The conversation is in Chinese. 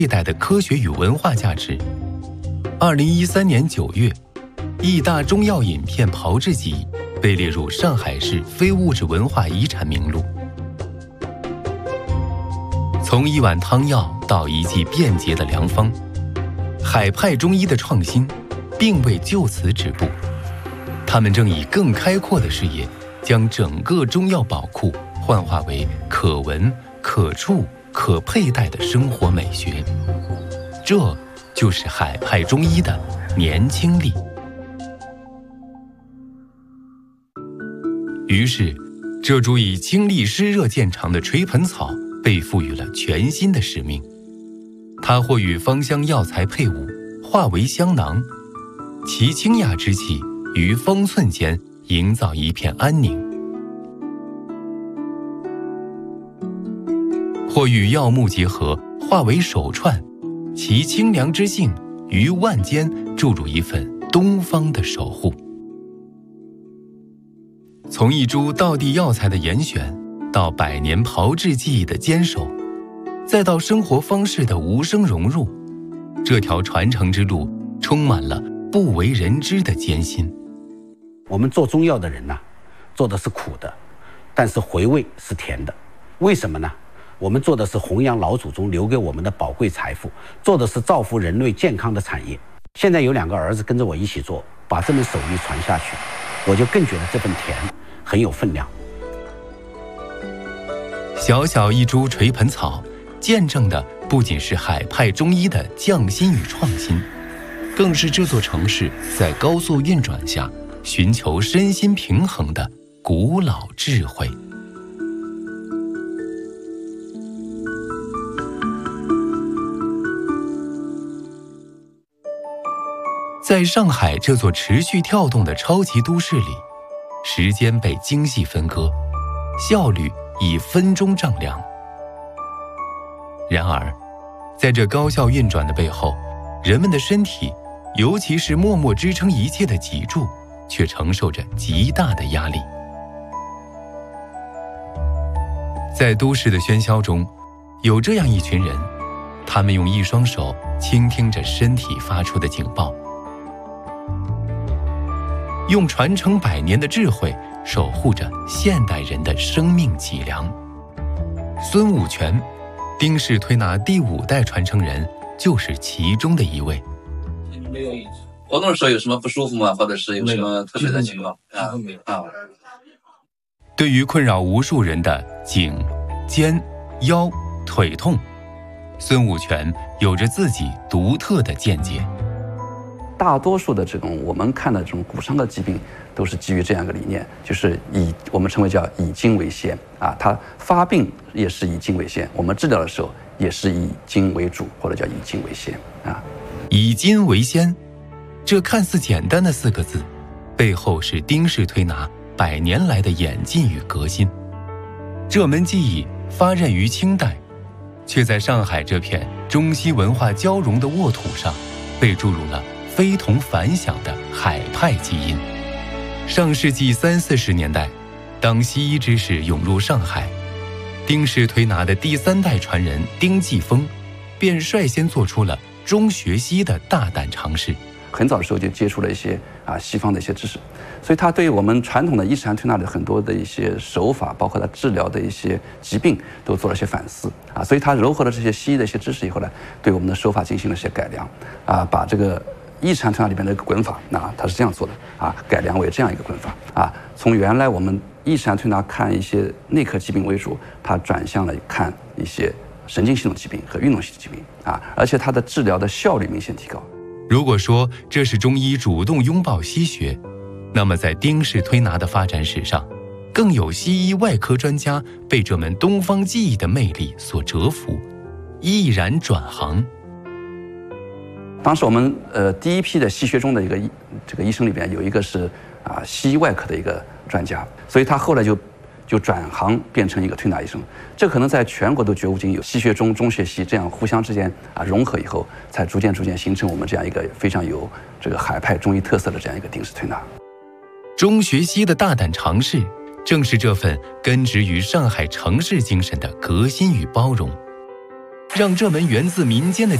历代的科学与文化价值。2013年9月，义大中药饮片炮制剂被列入上海市非物质文化遗产名录。从一碗汤药到一剂便捷的良方，海派中医的创新并未就此止步，他们正以更开阔的视野，将整个中药宝库幻化为可闻、可触、可佩戴的生活美学。这就是海派中医的年轻力。于是，这株以清利湿热见长的垂盆草被赋予了全新的使命。它或与芳香药材配伍，化为香囊，其清雅之气于方寸间营造一片安宁；或与药木结合，化为手串，其清凉之性于腕间注入一份东方的守护。从一株道地药材的严选，到百年炮制技艺的坚守，再到生活方式的无声融入，这条传承之路充满了不为人知的艰辛。 我们做中药的人呢，做的是苦的，但是回味是甜的。为什么呢？我们做的是弘扬老祖宗留给我们的宝贵财富，做的是造福人类健康的产业。现在有2个儿子跟着我一起做，把这门手艺传下去，我就更觉得这份甜很有分量。 小小一株垂盆草，见证的不仅是海派中医的匠心与创新，更是这座城市在高速运转下寻求身心平衡的古老智慧。在上海这座持续跳动的超级都市里，时间被精细分割，效率以分钟丈量。然而，在这高效运转的背后，人们的身体，尤其是默默支撑一切的脊柱，却承受着极大的压力。在都市的喧嚣中，有这样一群人，他们用一双手倾听着身体发出的警报，用传承100年的智慧守护着现代人的生命脊梁。孙武全，丁氏推拿第5代传承人，就是其中的一位。 没有活动的时候有什么不舒服吗？或者是有什么特别的情况？ 对于困扰无数人的颈、肩、腰、腿痛，孙武全有着自己独特的见解。 大多数的这种我们看的这种骨伤的疾病，都是基于这样一个理念，就是我们称为叫以筋为先啊，它发病也是以筋为先，我们治疗的时候也是以筋为主，或者叫以筋为先啊。 以筋为先，这看似简单的4个字，背后是丁氏推拿100年来的演进与革新。这门技艺发轫于清代，却在上海这片中西文化交融的沃土上，被注入了非同凡响的海派基因。上世纪30、40年代，当西医知识涌入上海，丁氏推拿的第3代传人丁继峰，便率先做出了中学西的大胆尝试。 很早的时候就接触了一些西方的一些知识，所以他对我们传统的伊斯兰推拿的很多的一些手法，包括他治疗的一些疾病，都做了一些反思所以他糅合了这些西医的一些知识以后呢，对我们的手法进行了一些改良把这个伊斯兰推拿里面的一个滚法他是这样做的改良为这样一个滚法从原来我们伊斯兰推拿看一些内科疾病为主，他转向了看一些神经系统疾病和运动系统疾病而且它的治疗的效率明显提高。 如果说这是中医主动拥抱西学，那么在丁氏推拿的发展史上，更有西医外科专家被这门东方技艺的魅力所折服，毅然转行。 当时我们第一批的西学中的这个医生里边，有一个是西医外科的一个专家，所以他后来就转行变成一个推拿医生。这可能在全国都绝无仅有，西学中、中学西这样互相之间融合以后，才逐渐形成我们这样一个非常有这个海派中医特色的这样一个丁氏推拿。 中学西的大胆尝试，正是这份根植于上海城市精神的革新与包容。 让这门源自民间的